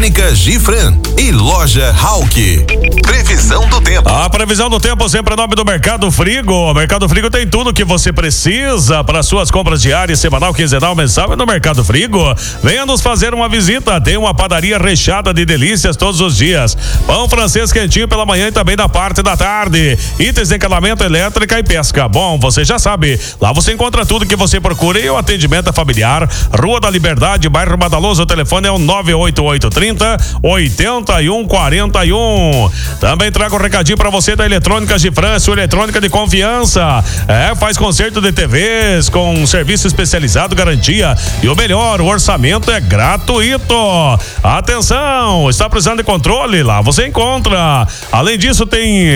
Eletrônica Gifran e Loja Hauck. Previsão do tempo. A previsão do tempo sempre em nome do Mercado Frigo. O Mercado Frigo tem tudo que você precisa para suas compras diárias, semanal, quinzenal, mensal. É no Mercado Frigo. Venha nos fazer uma visita. Tem uma padaria recheada de delícias todos os dias. Pão francês quentinho pela manhã e também na parte da tarde. Itens de encanamento, elétrica e pesca. Bom, você já sabe. Lá você encontra tudo que você procura e o atendimento é familiar. Rua da Liberdade, bairro Madaloso. O telefone é o 98830-8141. Também trago um recadinho pra você da Eletrônica Gifran, sua eletrônica de confiança. Faz conserto de TVs com serviço especializado, garantia. E o melhor, o orçamento é gratuito. Atenção, está precisando de controle? Lá você encontra. Além disso, tem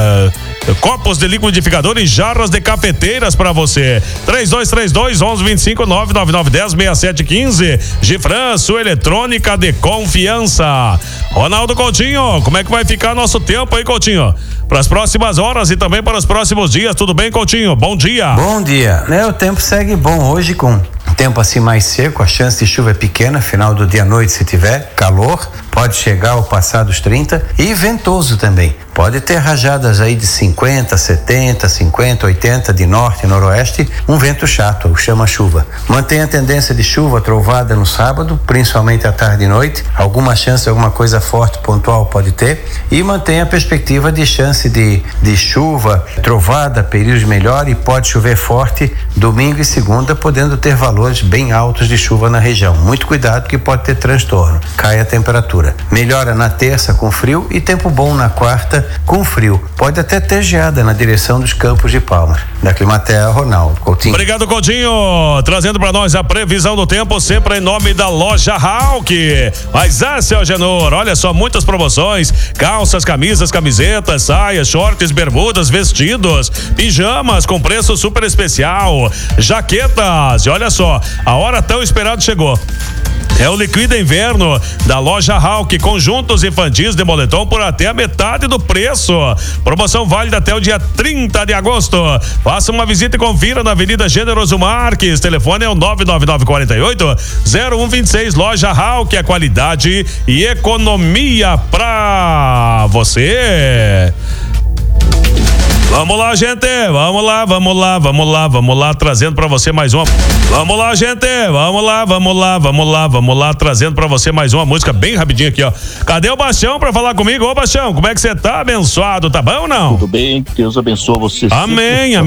copos de liquidificador e jarras de cafeteiras pra você. 3232-1125, 99910-6715. Gifran, sua eletrônica de confiança. Ronaldo Coutinho, como é que vai ficar nosso tempo aí, Coutinho? Para as próximas horas e também para os próximos dias. Tudo bem, Coutinho? Bom dia. Bom dia. O tempo segue bom hoje com tempo assim mais seco, a chance de chuva é pequena, final do dia à noite se tiver calor, pode chegar ao passar dos 30 e ventoso também. Pode ter rajadas aí de 50, 70, 50, 80 de norte e noroeste, um vento chato, o chama-chuva. Mantém a tendência de chuva, trovada no sábado, principalmente à tarde e noite. Alguma chance, alguma coisa forte, pontual pode ter. E mantém a perspectiva de chance de chuva, trovada, períodos melhor e pode chover forte domingo e segunda, podendo ter valores bem altos de chuva na região. Muito cuidado que pode ter transtorno. Cai a temperatura. Melhora na terça com frio e tempo bom na quarta com frio. Pode até ter geada na direção dos Campos de Palmas. Da Climatea, Ronaldo Coutinho. Obrigado, Coutinho. Trazendo para nós a previsão do tempo, sempre em nome da Loja Hauck. Mas seu Genor, olha só, muitas promoções: calças, camisas, camisetas, saias, shorts, bermudas, vestidos, pijamas com preço super especial, jaquetas. E olha só, a hora tão esperada chegou. É o Liquida Inverno da Loja Hauck, conjuntos infantis de moletom por até a metade do preço. Promoção válida até o dia 30 de agosto. Faça uma visita e confira na Avenida Generoso Marques. Telefone é o 99948-0126. Loja Hauck, a qualidade e economia pra você. Vamos lá, gente, vamos lá, trazendo pra você mais uma. Vamos lá, gente, vamos lá, trazendo pra você mais uma música bem rapidinho aqui, ó. Cadê o Bastião pra falar comigo? Ô, Bastião, como é que você tá? Abençoado, tá bom ou não? Tudo bem, Deus abençoe você. Amém, amém.